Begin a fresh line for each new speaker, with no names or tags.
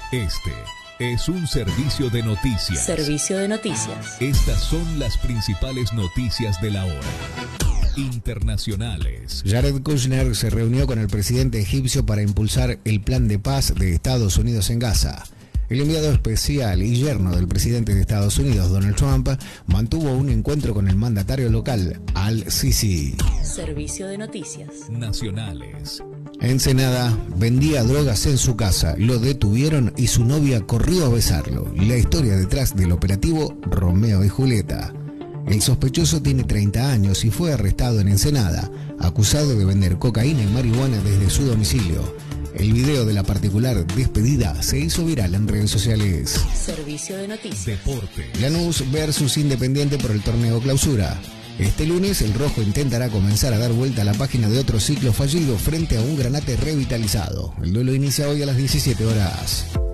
Este es un servicio de noticias.
Servicio de noticias.
Estas son las principales noticias de la hora. Internacionales.
Jared Kushner se reunió con el presidente egipcio para impulsar el plan de paz de Estados Unidos en Gaza. El enviado especial y yerno del presidente de Estados Unidos, Donald Trump, mantuvo un encuentro con el mandatario local, Al-Sisi.
Servicio de noticias.
Nacionales.
Ensenada vendía drogas en su casa, lo detuvieron y su novia corrió a besarlo. La historia detrás del operativo Romeo y Julieta. El sospechoso tiene 30 años y fue arrestado en Ensenada, acusado de vender cocaína y marihuana desde su domicilio. El video de la particular despedida se hizo viral en redes sociales.
Servicio de noticias.
Deporte.
Lanús versus Independiente por el torneo Clausura. Este lunes el rojo intentará comenzar a dar vuelta a la página de otro ciclo fallido frente a un Granate revitalizado. El duelo inicia hoy a las 17 horas.